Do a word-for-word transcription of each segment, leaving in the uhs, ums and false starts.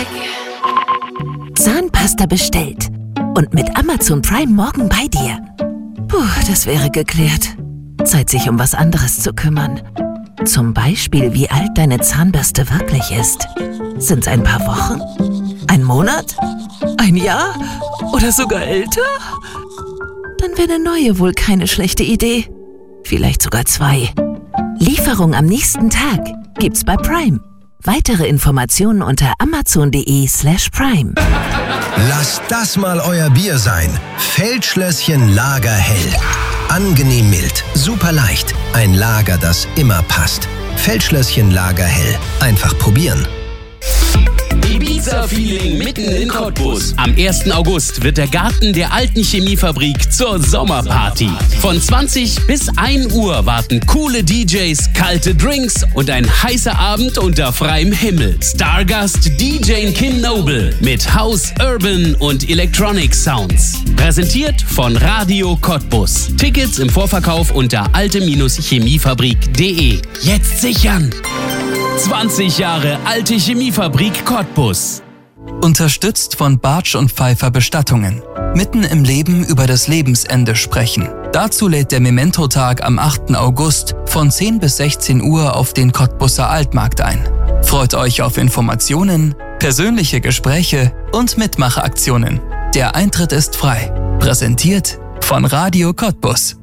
Zahnpasta bestellt. Und mit Amazon Prime morgen bei dir. Puh, das wäre geklärt. Zeit, sich um was anderes zu kümmern. Zum Beispiel, wie alt deine Zahnbürste wirklich ist. Sind's ein paar Wochen? Ein Monat? Ein Jahr? Oder sogar älter? Dann wäre eine neue wohl keine schlechte Idee. Vielleicht sogar zwei. Lieferung am nächsten Tag gibt's bei Prime. Weitere Informationen unter amazon.de slash prime. Lasst das mal euer Bier sein. Feldschlösschen Lagerhell. Angenehm mild, super leicht. Ein Lager, das immer passt. Feldschlösschen Lagerhell. Einfach probieren. Ibiza-Feeling mitten in Cottbus. Am ersten August wird der Garten der alten Chemiefabrik zur Sommerparty. Von zwanzig bis ein Uhr warten coole D Js, kalte Drinks und ein heißer Abend unter freiem Himmel. Stargast D J Kin Noble mit House, Urban und Electronic Sounds. Präsentiert von Radio Cottbus. Tickets im Vorverkauf unter alte Chemiefabrik punkt de. Jetzt sichern! zwanzig Jahre alte Chemiefabrik Cottbus. Unterstützt von Bartsch und Pfeiffer Bestattungen. Mitten im Leben über das Lebensende sprechen. Dazu lädt der Memento-Tag am achten August von zehn bis sechzehn Uhr auf den Cottbuser Altmarkt ein. Freut euch auf Informationen, persönliche Gespräche und Mitmachaktionen. Der Eintritt ist frei. Präsentiert von Radio Cottbus.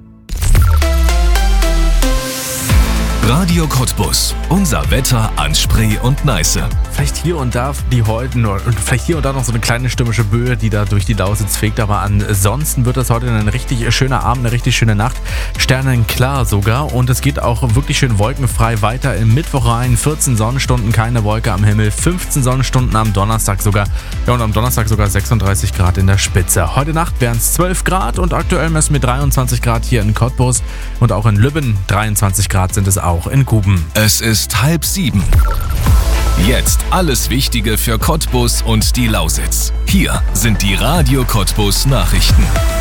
Radio Cottbus. Unser Wetter an Spree und Neiße. Vielleicht hier und da die heute nur, vielleicht hier und da noch so eine kleine stürmische Böe, die da durch die Lausitz fegt. Aber ansonsten wird das heute ein richtig schöner Abend, eine richtig schöne Nacht. Sternenklar sogar. Und es geht auch wirklich schön wolkenfrei weiter im Mittwoch rein. vierzehn Sonnenstunden, keine Wolke am Himmel. fünfzehn Sonnenstunden am Donnerstag sogar. Ja, und am Donnerstag sogar sechsunddreißig Grad in der Spitze. Heute Nacht wären es zwölf Grad und aktuell messen wir dreiundzwanzig Grad hier in Cottbus. Und auch in Lübben dreiundzwanzig Grad sind es auch in Guben. Es ist halb sieben. Jetzt alles Wichtige für Cottbus und die Lausitz. Hier sind die Radio Cottbus Nachrichten.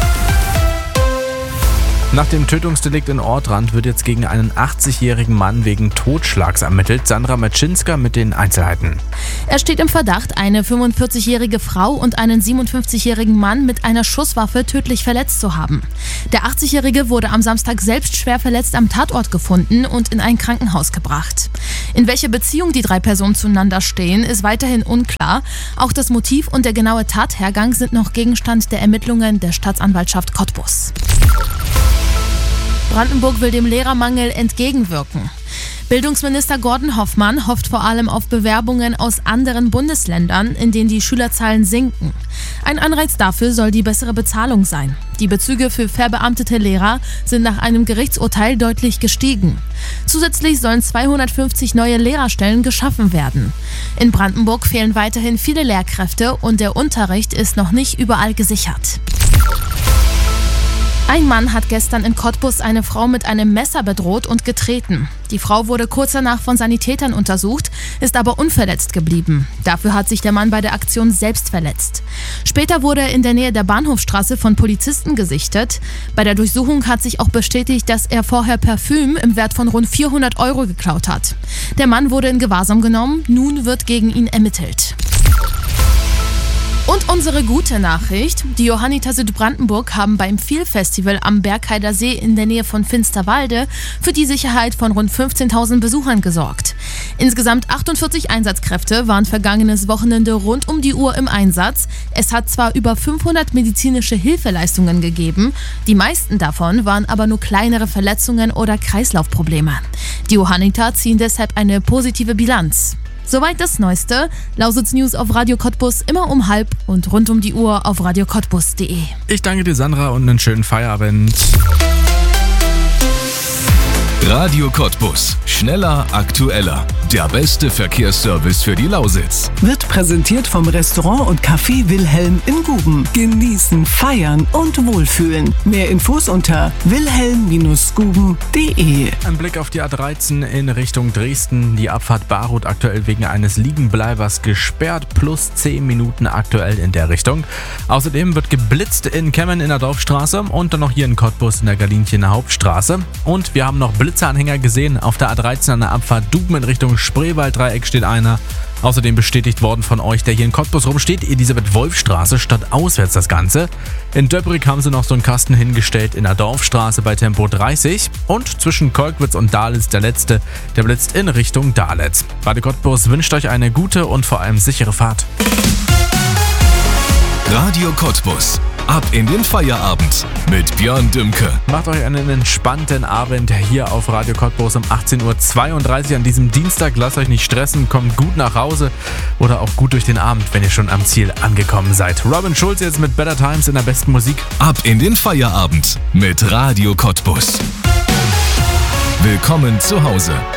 Nach dem Tötungsdelikt in Ortrand wird jetzt gegen einen achtzigjährigen Mann wegen Totschlags ermittelt. Sandra Metschinska mit den Einzelheiten. Er steht im Verdacht, eine fünfundvierzigjährige Frau und einen siebenundfünfzigjährigen Mann mit einer Schusswaffe tödlich verletzt zu haben. Der achtzigjährige wurde am Samstag selbst schwer verletzt am Tatort gefunden und in ein Krankenhaus gebracht. In welcher Beziehung die drei Personen zueinander stehen, ist weiterhin unklar. Auch das Motiv und der genaue Tathergang sind noch Gegenstand der Ermittlungen der Staatsanwaltschaft Cottbus. Brandenburg will dem Lehrermangel entgegenwirken. Bildungsminister Gordon Hoffmann hofft vor allem auf Bewerbungen aus anderen Bundesländern, in denen die Schülerzahlen sinken. Ein Anreiz dafür soll die bessere Bezahlung sein. Die Bezüge für verbeamtete Lehrer sind nach einem Gerichtsurteil deutlich gestiegen. Zusätzlich sollen zweihundertfünfzig neue Lehrerstellen geschaffen werden. In Brandenburg fehlen weiterhin viele Lehrkräfte und der Unterricht ist noch nicht überall gesichert. Ein Mann hat gestern in Cottbus eine Frau mit einem Messer bedroht und getreten. Die Frau wurde kurz danach von Sanitätern untersucht, ist aber unverletzt geblieben. Dafür hat sich der Mann bei der Aktion selbst verletzt. Später wurde er in der Nähe der Bahnhofstraße von Polizisten gesichtet. Bei der Durchsuchung hat sich auch bestätigt, dass er vorher Parfüm im Wert von rund vierhundert Euro geklaut hat. Der Mann wurde in Gewahrsam genommen, nun wird gegen ihn ermittelt. Und unsere gute Nachricht, die Johanniter Südbrandenburg haben beim Feel-Festival am Bergheider See in der Nähe von Finsterwalde für die Sicherheit von rund fünfzehntausend Besuchern gesorgt. Insgesamt achtundvierzig Einsatzkräfte waren vergangenes Wochenende rund um die Uhr im Einsatz. Es hat zwar über fünfhundert medizinische Hilfeleistungen gegeben, die meisten davon waren aber nur kleinere Verletzungen oder Kreislaufprobleme. Die Johanniter ziehen deshalb eine positive Bilanz. Soweit das Neueste. Lausitz News auf Radio Cottbus immer um halb und rund um die Uhr auf radio cottbus punkt de. Ich danke dir, Sandra, und einen schönen Feierabend. Radio Cottbus. Schneller, aktueller. Der beste Verkehrsservice für die Lausitz. Wird präsentiert vom Restaurant und Café Wilhelm in Guben. Genießen, feiern und wohlfühlen. Mehr Infos unter wilhelm guben punkt de. Ein Blick auf die A dreizehn in Richtung Dresden. Die Abfahrt Barroth aktuell wegen eines Liegenbleibers gesperrt. Plus zehn Minuten aktuell in der Richtung. Außerdem wird geblitzt in Kemmen in der Dorfstraße und dann noch hier in Cottbus in der Galinchener Hauptstraße. Und wir haben noch Blitz Blitzeranhänger gesehen. Auf der A dreizehn an der Abfahrt Dugmen in Richtung Spreewalddreieck steht einer. Außerdem bestätigt worden von euch, der hier in Cottbus rumsteht, Elisabeth-Wolf-Straße statt auswärts das Ganze. In Döbrig haben sie noch so einen Kasten hingestellt in der Dorfstraße bei Tempo dreißig. Und zwischen Kolkwitz und Dahletz der letzte, der blitzt in Richtung Dahletz. Radio Cottbus wünscht euch eine gute und vor allem sichere Fahrt. Radio Cottbus. Ab in den Feierabend mit Björn Dümke. Macht euch einen entspannten Abend hier auf Radio Cottbus um achtzehn Uhr zweiunddreißig an diesem Dienstag. Lasst euch nicht stressen, kommt gut nach Hause oder auch gut durch den Abend, wenn ihr schon am Ziel angekommen seid. Robin Schulz jetzt mit Better Times in der besten Musik. Ab in den Feierabend mit Radio Cottbus. Willkommen zu Hause.